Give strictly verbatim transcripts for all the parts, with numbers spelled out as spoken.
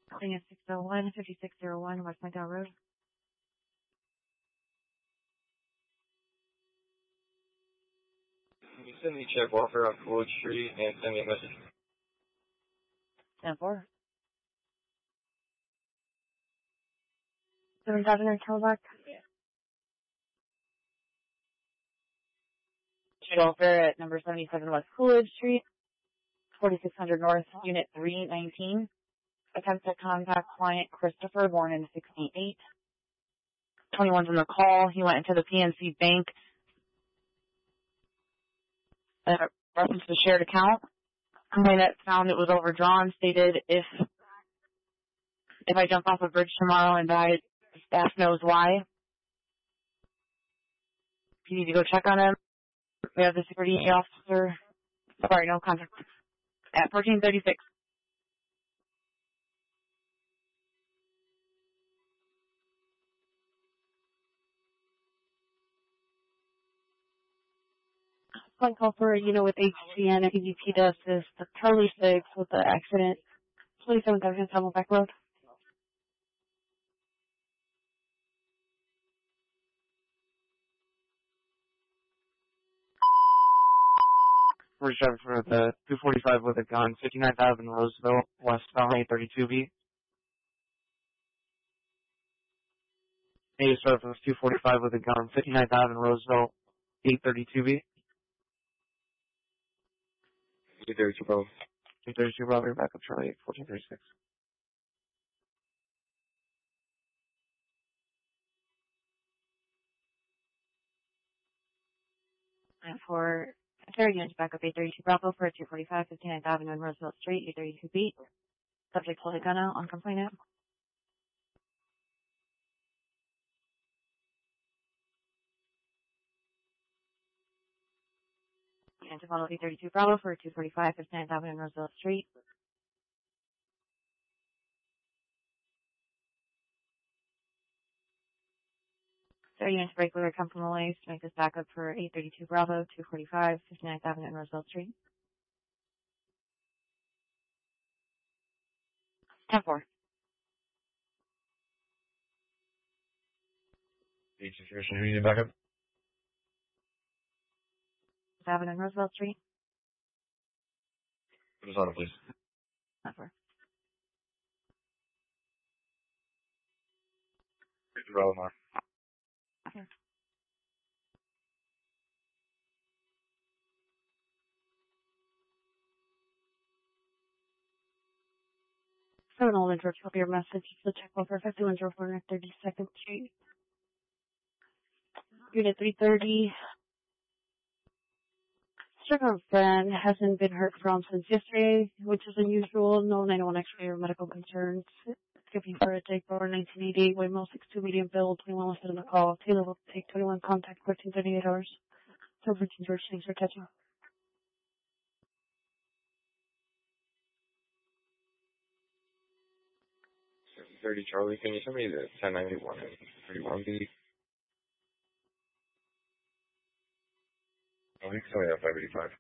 Thing is six oh one, fifty-six oh one West Midtown Road. Can you send me check Walker on Coolidge Street and send me a message? ten four. seven thousand or Teleback? Yeah. Street Welfare at number seventy-seven West Coolidge Street, forty-six hundred North, Unit three nineteen. Attempt to contact client Christopher, born in sixty-eight. twenty-one's in the call. He went into the P N C Bank. Uh, reference to shared account. Complainant found it was overdrawn. Stated if if I jump off a bridge tomorrow and die, the staff knows why. If you need to go check on him, we have the security officer. Sorry, no contact. At fourteen thirty-six. One call for, you know, with H C N, if E G P does this, the Charlie six with the accident, twenty-seven thousand Camelback Road. First driver for the two forty-five with a gun, fifty-nine thousand Roseville, westbound eight thirty-two B. Native driver for two forty-five with a gun, fifty-nine thousand Roseville, eight thirty-two B. eight thirty-two, bro. eight thirty-two, Robert, back up Charlie, fourteen thirty-six. And for third units back up eight thirty-two Bravo for two forty-five, fifty-ninth Avenue and Roosevelt Street, eight thirty-two B. Subject pulled a gun out on complainant. And to follow eight thirty-two Bravo for two forty-five, fifty-ninth Avenue and Roosevelt Street. third units break where come from Malays to make this back up for eight thirty-two Bravo, two forty-five, fifty-ninth Avenue and Roosevelt Street. ten four. Beach situation, who you need back up? Avenue and Roosevelt Street. Put us on it, please. ten four. Bravo, Mark. Okay. Seven Old Intro, copy your message. The check over fifty-one oh four North thirty-second Street. Unit three thirty. Stricken friend hasn't been heard from since yesterday, which is unusual. No nine one X-ray or medical concerns. Skipping for a take over nineteen eighty-eight, Waymo six two medium build, twenty-one listed on the call. Taylor will take twenty-one contact, fourteen thirty-eight hours. So Virgin George, thanks for catching. thirty Charlie, can you send me the ten ninety-one and thirty-one B? Oh, you can tell me that five eighty-five.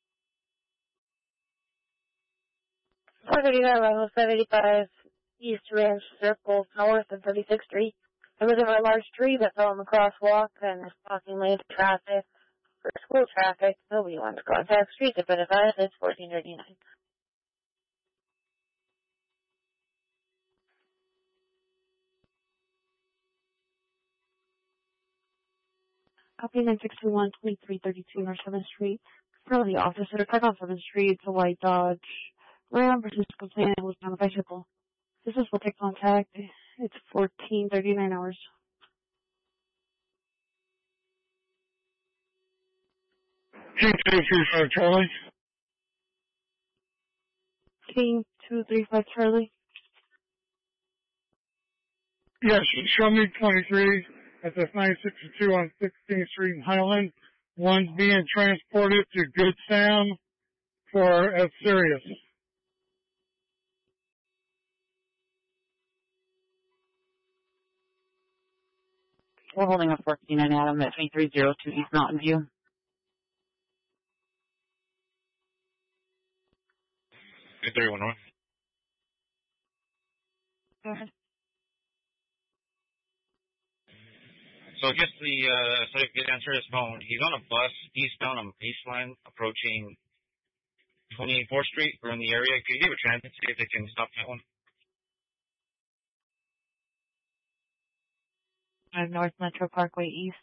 five eighty-five, level five eighty-five, East Ranch Circle, north of thirty-sixth Street. There was a large tree that fell in the crosswalk and is blocking lane to traffic. For school traffic, nobody wants to contact street to benefit. It's fourteen thirty-nine. Copy nine six two one, twenty-three thirty-two North seventh Street. For the officer, check on seventh Street. It's a white Dodge Ram versus complainant was on a bicycle. This is will take contact. It's fourteen thirty-nine hours. King two three five Charlie. King two three five Charlie. Yes, show me twenty-three. That's F nine sixty-two on sixteenth Street in Highland. One's being transported to Good Sam for F Sirius. We're holding a fourteen and Adam at twenty-three oh two East Mountain View. eight thirty-one North. Go ahead. So I guess the, uh, so I could answer his phone. He's on a bus eastbound on Baseline approaching twenty-fourth Street or in the area. Can you give a transit, see if they can stop that one? Drive North Metro Parkway East.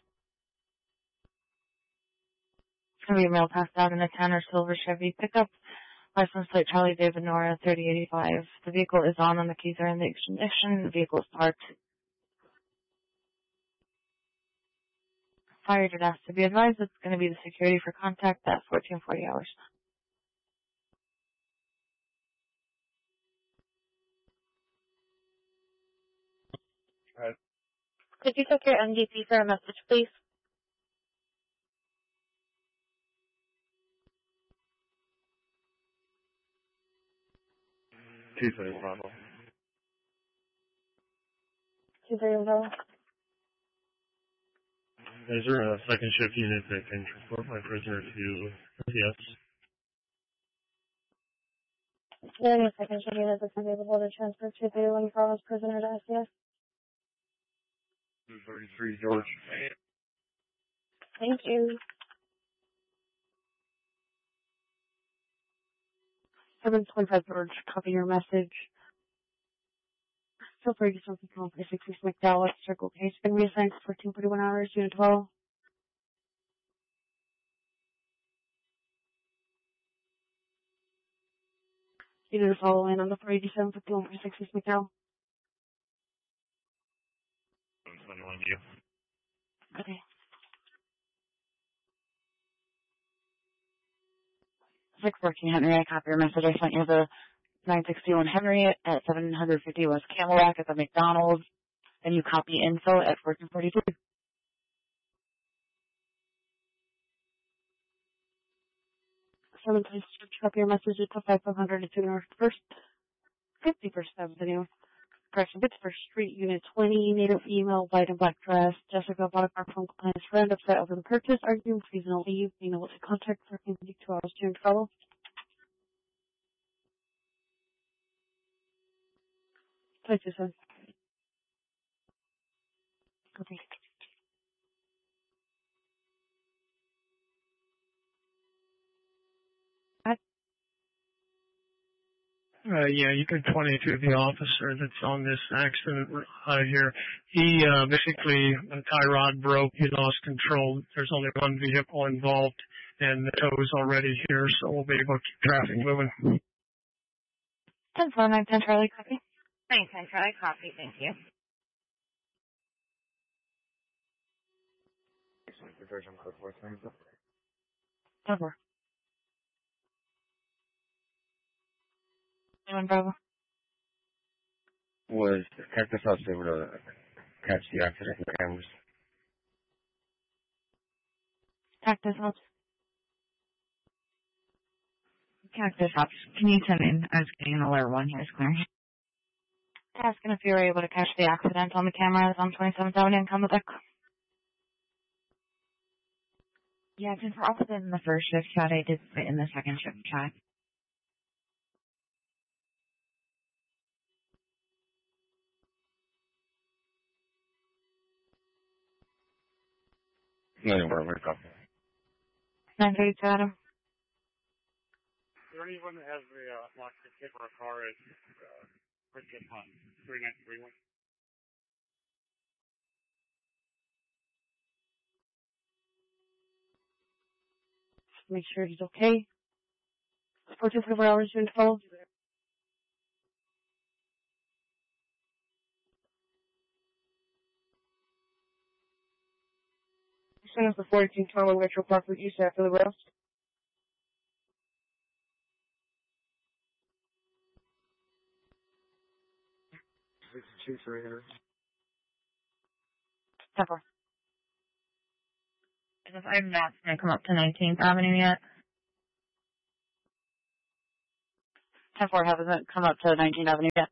It's going to be a mail passed out in a tan or silver Chevy pickup. License plate Charlie David Nora thirty eighty-five. The vehicle is on and the keys are in the ignition. The vehicle is parked. Fire did ask to be advised it's going to be the security for contact at fourteen forty hours. Right. Could you check your N D P for a message, please? Two thirty Bravo. two thirty Bravo. Is there a second shift unit that can transport my prisoner to yes? There is a second shift unit that's available to transfer two thirty-one Bravo's prisoner to S C S. two thirty-three George. Thank you. seven twenty-five George, copy your message. Feel free to send the call for sixty McDowell at Circle K. It's been reassigned for fourteen forty-one hours, Unit twelve. You need to follow in on the four eighty-seven fifty-one for sixty McDowell. Okay. six fourteen Henry, I copy your message. I sent you the nine sixty-one Henry at seven fifty West Camelback at the McDonald's. And you copy info at fourteen forty-two. Seven please copy your message at five hundred two North First, fifty-first Avenue. Correction, Pittsburgh Street, Unit twenty, native female, white and black dress. Jessica bought a car from compliance friend, upset over the purchase, arguing seasonal leave, being able to contact fourteen fifty-two hours during travel. Please do so. Copy. Uh, yeah, you can twenty-two the officer that's on this accident uh, here. He uh, basically, a tie rod broke. He lost control. There's only one vehicle involved, and the tow is already here, so we'll be able to keep traffic moving. ten four nine ten Charlie, copy. nine ten Charlie, copy. Thank you. ten four. Anyone Bravo? Was Cactus House able to catch the accident in the cameras? Cactus House. Cactus House. Can you send in? I was getting an alert one here. Is clear. Asking if you were able to catch the accident on the cameras on twenty-seventh Avenue in Camelback. Yeah, since we're also in the first shift chat, I did fit in the second shift chat. No, no, we're wake up. nine thirty-two Adam. Is there anyone that has the uh, lock ticket for a car at uh, Richard Hunt, three nine three one? Make sure he's okay. fourteen forty-four hours, Unit twelve. As soon as the fourteen twenty Metro Parkway East after the roast. sixty-two three hundred. ten four. Because I'm not going to come up to nineteenth Avenue yet. ten four hasn't come up to nineteenth Avenue yet.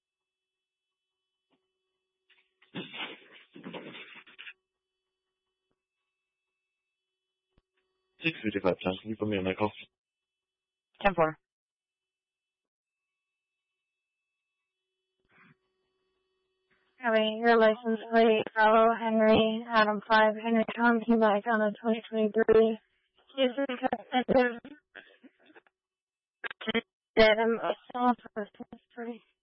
six fifty-five, John. Can you put me on that call? ten four. Having your license plate, fellow Henry, Adam five, Henry Tom, T Mike on a twenty twenty-three. Houston, Texas. Dead, I'm still for